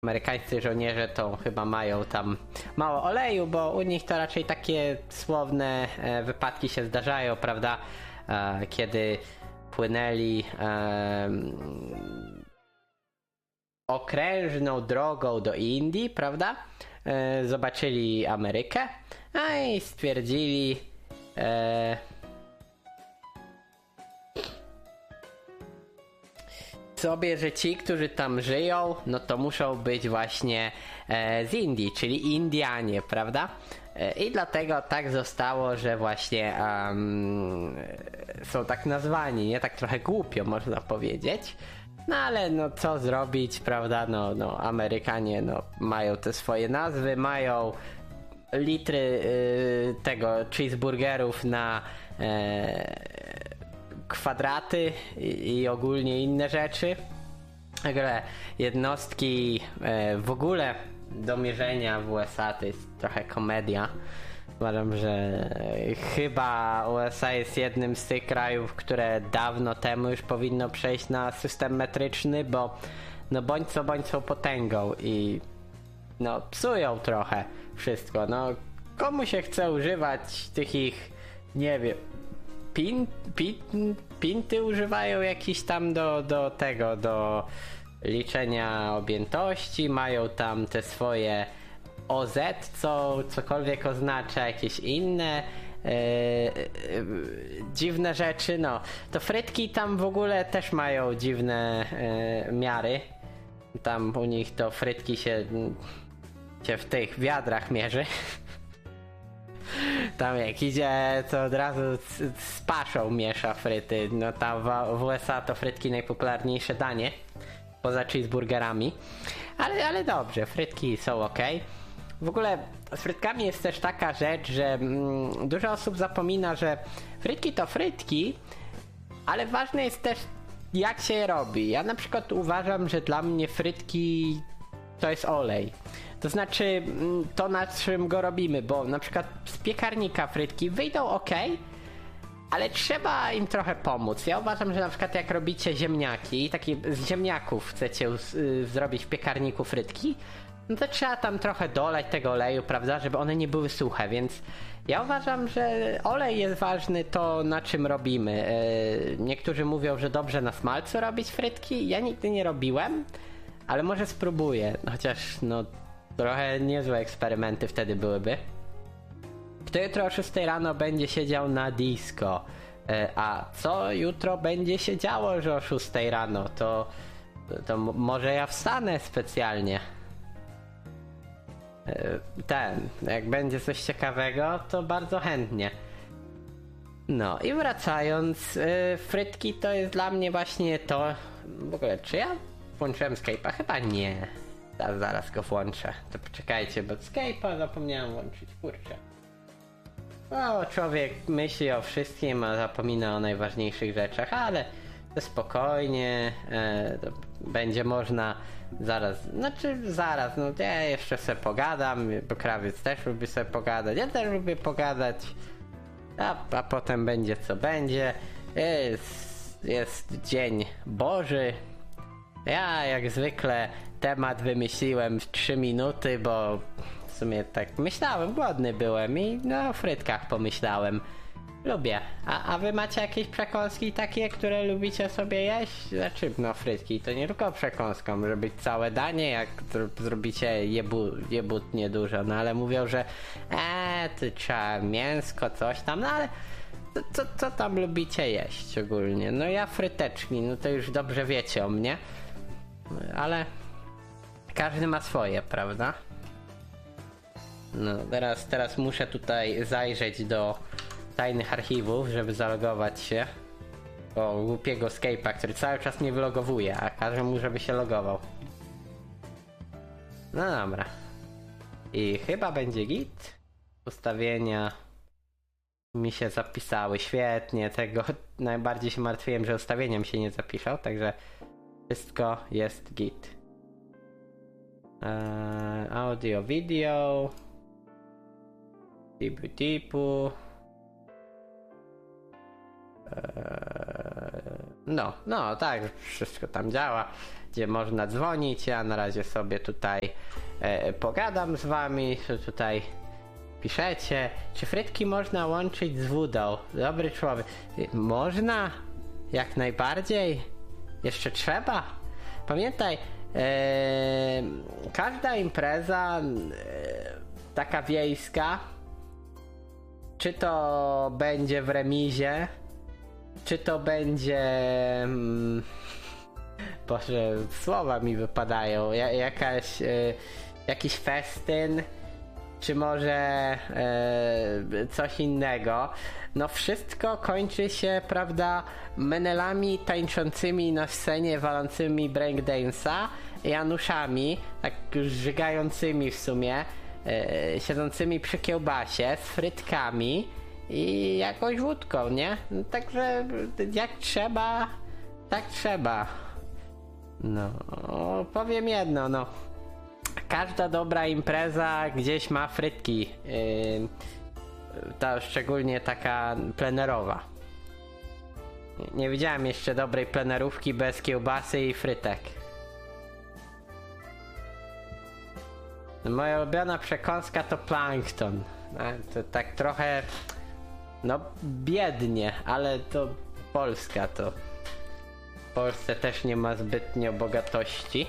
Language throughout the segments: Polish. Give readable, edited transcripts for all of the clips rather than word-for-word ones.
amerykańscy żołnierze to chyba mają tam mało oleju, bo u nich to raczej takie słowne wypadki się zdarzają, prawda? Kiedy płynęli okrężną drogą do Indii, prawda? Zobaczyli Amerykę, i stwierdzili sobie, że ci, którzy tam żyją, no to muszą być właśnie z Indii, czyli Indianie, prawda? I dlatego tak zostało, że właśnie są tak nazwani, nie? Tak trochę głupio można powiedzieć. No ale no co zrobić, prawda? No Amerykanie mają te swoje nazwy, mają litry tego cheeseburgerów na kwadraty i ogólnie inne rzeczy. Także jednostki w ogóle do mierzenia w USA to jest trochę komedia. Uważam, że chyba USA jest jednym z tych krajów, które dawno temu już powinno przejść na system metryczny, bo no bądź co bądź są potęgą i no psują trochę wszystko. No komu się chce używać tych ich, nie wiem, pinty używają jakiś tam do tego, do liczenia objętości, mają tam te swoje OZ, cokolwiek oznacza, jakieś inne dziwne rzeczy. No to frytki tam w ogóle też mają dziwne miary. Tam u nich to frytki się w tych wiadrach mierzy. Tam jak idzie, to od razu z paszą miesza fryty. No tam w USA to frytki najpopularniejsze danie poza cheeseburgerami, ale dobrze, frytki są ok. W ogóle z frytkami jest też taka rzecz, że dużo osób zapomina, że frytki to frytki, ale ważne jest też jak się je robi. Ja na przykład uważam, że dla mnie frytki to jest olej. To znaczy to, na czym go robimy, bo na przykład z piekarnika frytki wyjdą ok, ale trzeba im trochę pomóc. Ja uważam, że na przykład jak robicie ziemniaki, takie z ziemniaków chcecie zrobić w piekarniku frytki, no to trzeba tam trochę dolać tego oleju, prawda, żeby one nie były suche, więc ja uważam, że olej jest ważny, to na czym robimy. Niektórzy mówią, że dobrze na smalcu robić frytki, ja nigdy nie robiłem, ale może spróbuję, chociaż no trochę niezłe eksperymenty wtedy byłyby. Kto jutro o 6 rano będzie siedział na disco? A co jutro będzie się działo, że o 6 rano? To może ja wstanę specjalnie. Jak będzie coś ciekawego, to bardzo chętnie. No i wracając, frytki to jest dla mnie właśnie to. W ogóle, czy ja włączyłem Skype'a? Chyba nie. Zaraz go włączę. To poczekajcie, bo Skype'a zapomniałem włączyć, kurczę. No, człowiek myśli o wszystkim, a zapomina o najważniejszych rzeczach, ale to spokojnie, to będzie można zaraz, no ja jeszcze sobie pogadam, bo krawiec też lubi sobie pogadać, ja też lubię pogadać, a potem będzie co będzie. Jest Dzień Boży. Ja jak zwykle temat wymyśliłem w 3 minuty, bo w sumie tak myślałem, głodny byłem i o frytkach pomyślałem. Lubię. A wy macie jakieś przekąski takie, które lubicie sobie jeść? Znaczy, frytki to nie tylko przekąską, może być całe danie, jak zrobicie jebutnie dużo, no ale mówią, że to trzeba mięsko, coś tam, no ale co tam lubicie jeść ogólnie? No ja fryteczki, no to już dobrze wiecie o mnie, ale każdy ma swoje, prawda? No teraz muszę tutaj zajrzeć do tajnych archiwów, żeby zalogować się. O głupiego Skype'a, który cały czas mnie wylogowuje, a każę mu, żeby się logował. No dobra. I chyba będzie git. Ustawienia mi się zapisały. Świetnie, tego najbardziej się martwiłem, że ustawienia mi się nie zapiszą, także wszystko jest git. Audio, video. Tipu. No, tak, wszystko tam działa, gdzie można dzwonić. Ja na razie sobie tutaj pogadam z wami, co tutaj piszecie. Czy frytki można łączyć z wodą? Dobry człowiek. Można? Jak najbardziej. Jeszcze trzeba. Pamiętaj, każda impreza taka wiejska, czy to będzie w remizie, czy to będzie Boże, słowa mi wypadają, jakiś festyn, czy może coś innego. No wszystko kończy się, prawda, menelami tańczącymi na scenie, walącymi breakdance'a, Januszami, tak już żygającymi w sumie, siedzącymi przy kiełbasie, z frytkami i jakąś wódką, nie? No, także jak trzeba, tak trzeba. No, powiem jedno, no. Każda dobra impreza gdzieś ma frytki. Ta szczególnie taka plenerowa. Nie widziałem jeszcze dobrej plenerówki bez kiełbasy i frytek. Moja ulubiona przekąska to plankton. To tak trochę, no biednie, ale to Polska to. W Polsce też nie ma zbytnio bogatości.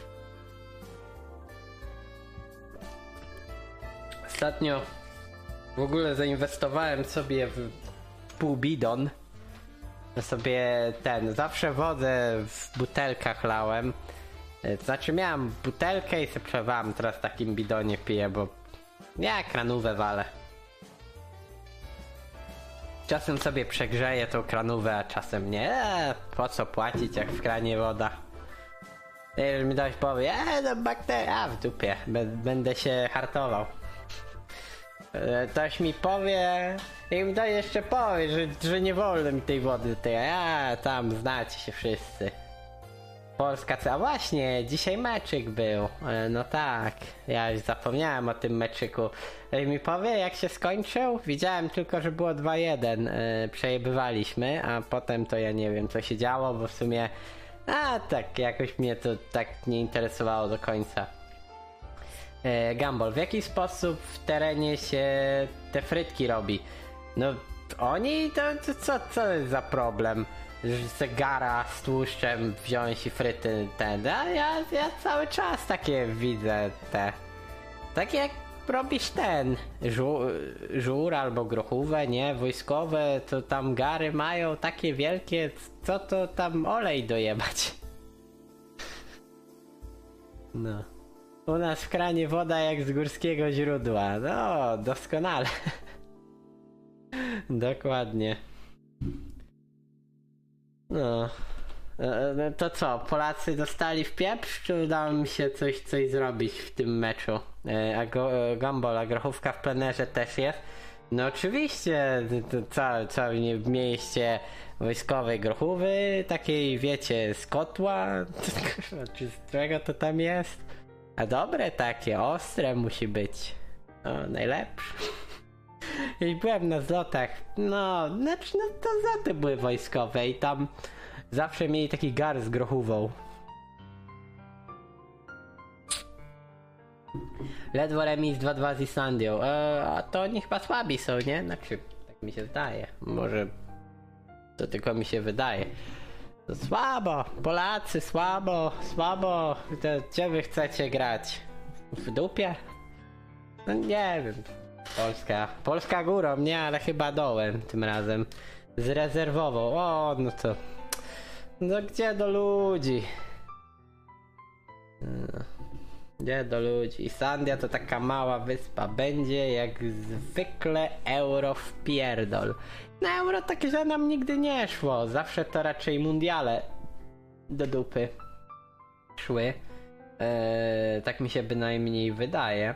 Ostatnio w ogóle zainwestowałem sobie w pół bidon. Sobie zawsze wodę w butelkach lałem. Znaczy miałem butelkę i sobie przelewałem, teraz w takim bidonie piję, bo ja kranówę walę. Czasem sobie przegrzeję tą kranówę, a czasem nie. Po co płacić, jak w kranie woda? Już mi ktoś powie, no bakteria, w dupie, będę się hartował. Ktoś mi powie, i mi to jeszcze powie, że nie wolno mi tej wody, tam znacie się wszyscy. Polska, a właśnie, dzisiaj meczyk był. No tak, ja już zapomniałem o tym meczyku. Mi powie, jak się skończył? Widziałem tylko, że było 2-1. Przejebywaliśmy, a potem to ja nie wiem, co się działo, bo w sumie tak, jakoś mnie to tak nie interesowało do końca. Gumball, w jaki sposób w terenie się te frytki robi? No, oni to co jest za problem? Zegara z tłuszczem wziąć i fryty ja cały czas takie widzę takie jak robisz żur albo grochówę, nie? Wojskowe, to tam gary mają takie wielkie, co to tam olej dojebać? No. U nas w kranie woda jak z górskiego źródła. No, doskonale. Dokładnie. No. To co, Polacy dostali w pieprz, czy udało mi się coś zrobić w tym meczu? Gumball, a grochówka w plenerze też jest? No oczywiście, całe mieście wojskowej grochówy, takiej wiecie, z kotła, czy z czego to tam jest? A dobre takie, ostre musi być. No, najlepsze. I byłem na zlotach, to zloty były wojskowe i tam zawsze mieli taki gar z grochówą. Ledwo remis 2-2 z Islandią. A to oni chyba słabi są, nie? Znaczy, tak mi się zdaje. Może to tylko mi się wydaje. To słabo, Polacy, słabo. To gdzie wy chcecie grać? W dupie? No nie wiem. Polska górą, nie, ale chyba dołem tym razem. Z rezerwową. No gdzie do ludzi? Gdzie do ludzi? Islandia to taka mała wyspa. Będzie jak zwykle euro w pierdol. Na euro takie, że nam nigdy nie szło. Zawsze to raczej mundiale do dupy szły. Tak mi się bynajmniej wydaje.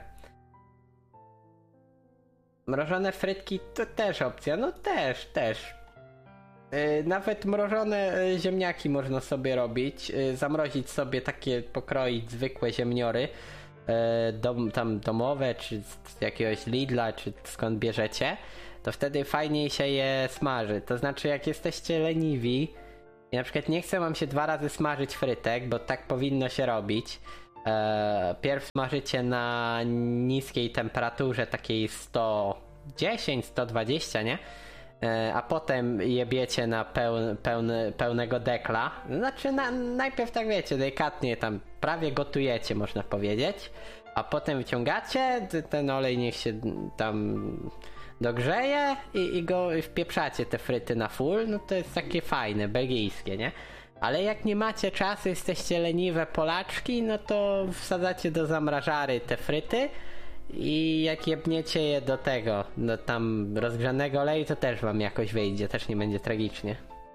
Mrożone frytki to też opcja. No też. Nawet mrożone ziemniaki można sobie robić. Zamrozić sobie takie, pokroić zwykłe ziemniory. Tam domowe, czy z jakiegoś Lidla, czy skąd bierzecie. To wtedy fajniej się je smaży. To znaczy, jak jesteście leniwi I na przykład nie chce wam się 2 razy smażyć frytek, bo tak powinno się robić. Pierw smażycie na niskiej temperaturze, takiej 110, 120, nie? A potem jebiecie na pełnego dekla. Znaczy najpierw tak wiecie, delikatnie tam prawie gotujecie, można powiedzieć. A potem wyciągacie, ten olej niech się tam dogrzeje i go wpieprzacie te fryty na full. No to jest takie fajne, belgijskie, nie? Ale jak nie macie czasu, jesteście leniwe Polaczki, no to wsadzacie do zamrażary te fryty i jak jebniecie je do tego, do tam rozgrzanego oleju, to też wam jakoś wyjdzie, też nie będzie tragicznie.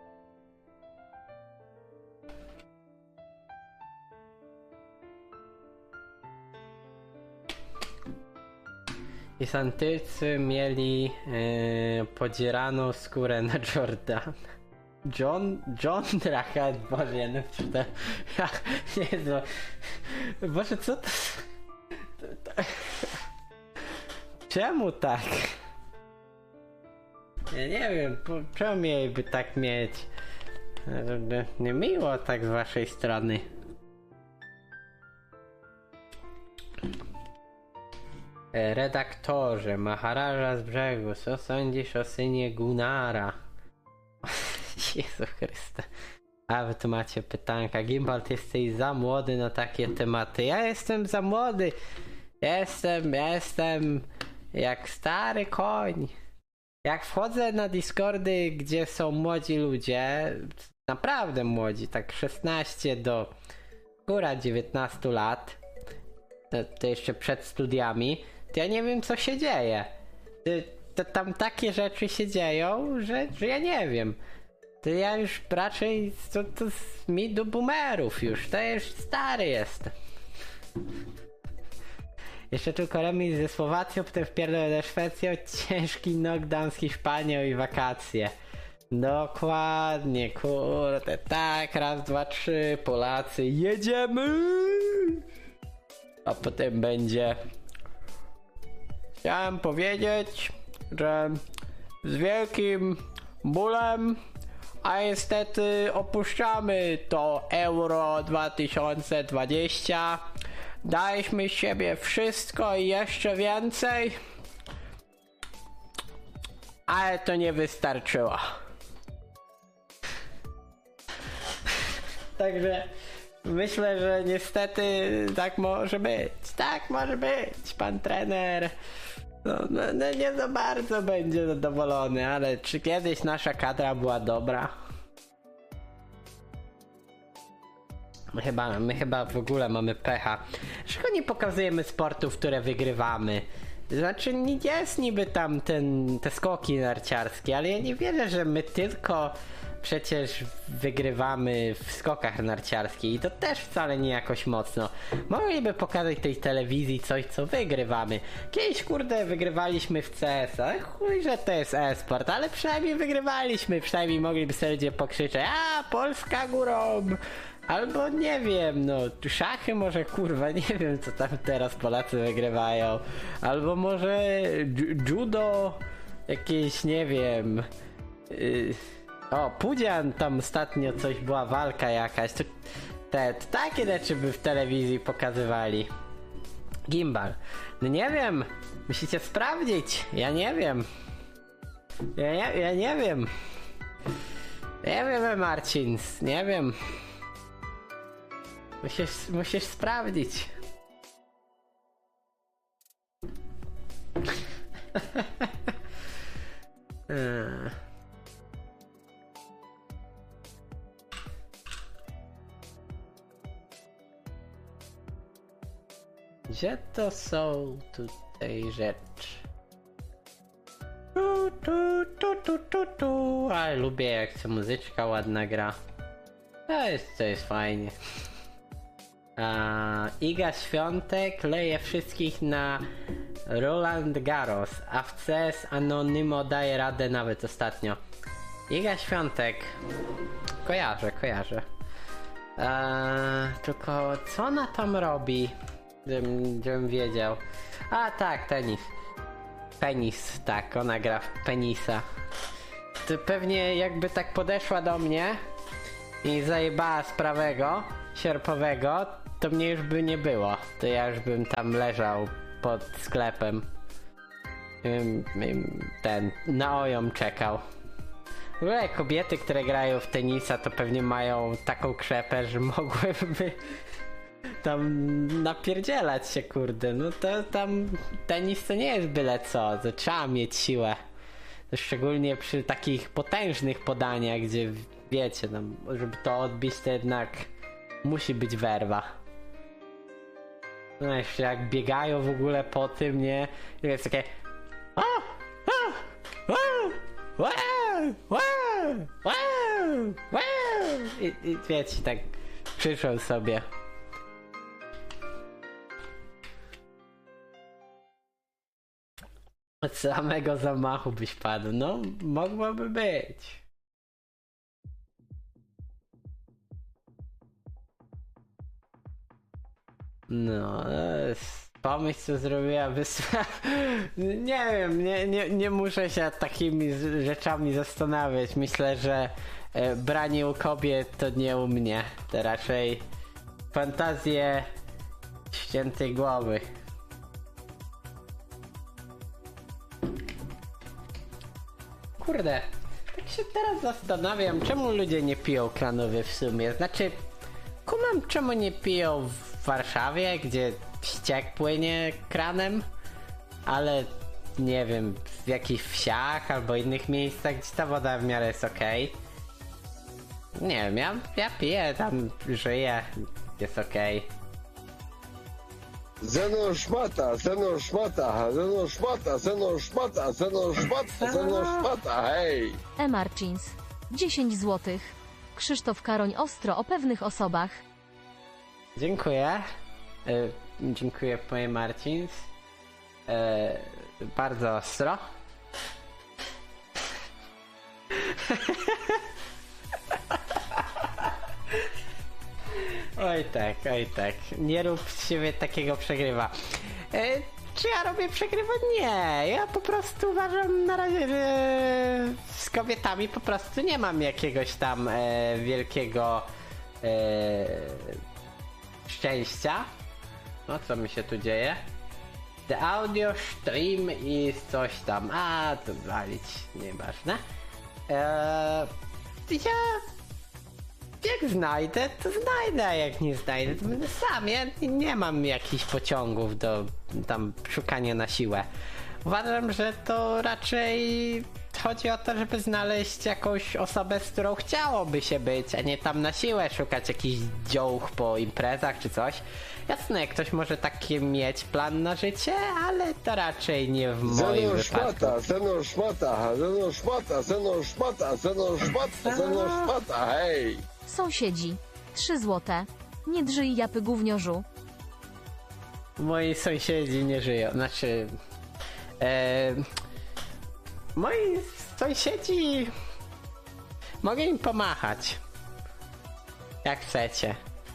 I Santylcy mieli podzieraną skórę na Jordan. John Drachen, Boże, ja to... Jezu. Boże, co to... Czemu tak? Ja nie wiem, czemu mieliby tak mieć? Niemiło tak z waszej strony. Redaktorze, Maharaja z brzegu, co sądzisz o synie Gunara? Jezu Chryste. A wy tu macie pytanka. Gimbal, ty jesteś za młody na takie tematy. Ja jestem za młody. Ja jestem jak stary koń. Jak wchodzę na Discordy, gdzie są młodzi ludzie, naprawdę młodzi, tak 16 do góra 19 lat, to jeszcze przed studiami, to ja nie wiem co się dzieje. To tam takie rzeczy się dzieją, że ja nie wiem. To ja już raczej to mi do boomerów już, to już stary jestem. Jeszcze tylko remis ze Słowacją, potem wpierdolę ze Szwecją, ciężki knockdown z Hiszpanią i wakacje. Dokładnie, kurde, tak, raz, dwa, trzy, Polacy, jedziemy! A potem będzie... Chciałem powiedzieć, że z wielkim bólem, a niestety opuszczamy to Euro 2020. Daliśmy z siebie wszystko i jeszcze więcej, ale to nie wystarczyło. Także myślę, że niestety tak może być. Tak może być. Pan trener no nie za bardzo będzie zadowolony, ale czy kiedyś nasza kadra była dobra? My chyba w ogóle mamy pecha. Dlaczego nie pokazujemy sportów, które wygrywamy? Znaczy jest niby tam te skoki narciarskie, ale ja nie wierzę, że my tylko przecież wygrywamy w skokach narciarskich i to też wcale nie jakoś mocno. Mogliby pokazać tej telewizji coś, co wygrywamy. Kiedyś kurde wygrywaliśmy w CS, ale chuj, że to jest e-sport, ale przynajmniej wygrywaliśmy, przynajmniej mogliby sobie ludzie pokrzyczeć: a Polska górą! Albo nie wiem, no szachy może kurwa, nie wiem co tam teraz Polacy wygrywają. Albo może judo, jakieś nie wiem. O, Pudzian tam ostatnio coś była walka jakaś. To takie rzeczy by w telewizji pokazywali. Gimbal. No nie wiem, musicie sprawdzić. Ja nie wiem. Ja nie wiem. Nie wiem, Marcin, nie wiem. Musisz sprawdzić. Gdzie to są tutaj rzeczy? Ale lubię jak ta muzyczka ładna gra. To jest fajnie. Iga Świątek leje wszystkich na Roland Garros, a w CS Anonimo daje radę nawet ostatnio. Iga Świątek. Kojarzę. Tylko co ona tam robi? Żebym wiedział. A tak, tenis. Penis, tak, ona gra w penisa. To pewnie jakby tak podeszła do mnie i zajebała z prawego, sierpowego, to mnie już by nie było. To ja już bym tam leżał pod sklepem. Na ojom czekał. W ogóle kobiety, które grają w tenisa, to pewnie mają taką krzepę, że mogłyby tam napierdzielać się, kurde. No to tam tenis to nie jest byle co, to trzeba mieć siłę. To szczególnie przy takich potężnych podaniach, gdzie wiecie, tam, żeby to odbić, to jednak musi być werwa. No jeszcze jak biegają w ogóle po tym, nie? I jest takie i wiecie, tak krzyczą sobie. Od samego zamachu byś padł. No, mogłoby być. No, pomyśl co zrobiła wyspa. Nie wiem, nie muszę się nad takimi rzeczami zastanawiać. Myślę, że branie u kobiet to nie u mnie. To raczej fantazje ściętej głowy. Kurde, tak się teraz zastanawiam, czemu ludzie nie piją kranowy w sumie. Znaczy, kumam czemu nie piją w Warszawie, gdzie ściek płynie kranem, ale nie wiem, w jakichś wsiach albo innych miejscach, gdzie ta woda w miarę jest okej. Nie wiem, ja piję, tam żyję, jest okej. Zeno szmata, zeno szmata, zeno szmata, zeno szmata, zeno szmata, zeno szmata, hej! Marcins. 10 zł. Krzysztof Karoń ostro o pewnych osobach. Dziękuję. Dziękuję panie Marcins. Bardzo ostro. Oj tak. Nie rób z siebie takiego przegrywa. Czy ja robię przegrywa? Nie. Ja po prostu uważam na razie, że z kobietami po prostu nie mam jakiegoś tam wielkiego szczęścia. No co mi się tu dzieje? The audio stream i coś tam. A, to walić, nieważne. Ja jak znajdę, to znajdę, a jak nie znajdę, to będę sam. Ja nie mam jakichś pociągów do tam szukania na siłę. Uważam, że to raczej chodzi o to, żeby znaleźć jakąś osobę, z którą chciałoby się być, a nie tam na siłę szukać jakichś dziołch po imprezach czy coś. Jasne, ktoś może taki mieć plan na życie, ale to raczej nie w moim wypadku. Zeno szmata, zeno szmata, zeno szmata, zeno szmata, zeno szmata, hej! Sąsiedzi. 3 zł. Nie drżyj japy gówniorzu. Moi sąsiedzi nie żyją, znaczy... moi sąsiedzi... Mogę im pomachać. Jak chcecie.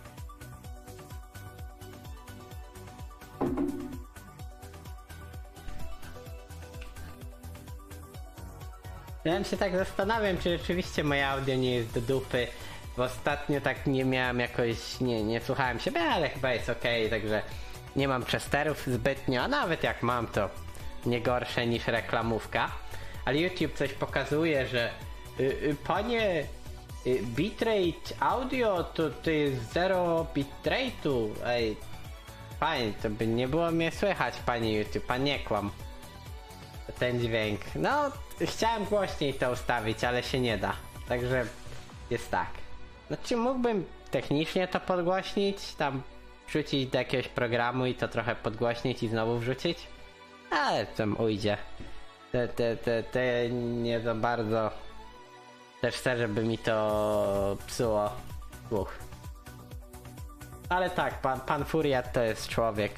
Ja się tak zastanawiam, czy rzeczywiście moje audio nie jest do dupy. Bo ostatnio tak nie miałem jakoś... Nie słuchałem siebie, ale chyba jest okej, także... Nie mam przesterów zbytnio, a nawet jak mam, to nie gorsze niż reklamówka. Ale YouTube coś pokazuje, że panie, bitrate audio to jest 0 bitrate'u. Ej, panie, to by nie było mnie słychać, panie YouTube, a nie kłam. Ten dźwięk. No, chciałem głośniej to ustawić, ale się nie da. Także jest tak. Znaczy mógłbym technicznie to podgłośnić, tam wrzucić do jakiegoś programu i to trochę podgłośnić i znowu wrzucić. Ale tam ujdzie. Te nie za bardzo. Też chcę, żeby mi to psuło słuch. Ale tak, pan Furiat to jest człowiek.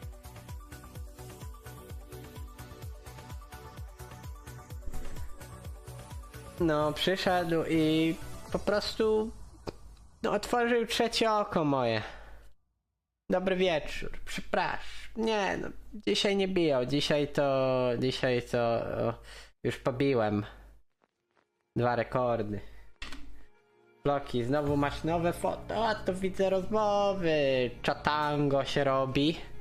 No, przyszedł i po prostu otworzył trzecie oko moje. Dobry wieczór, przepraszam. Nie, no, dzisiaj nie biją, dzisiaj to już pobiłem 2 rekordy. Bloki, znowu masz nowe foto, a to widzę rozmowy. Czatango się robi.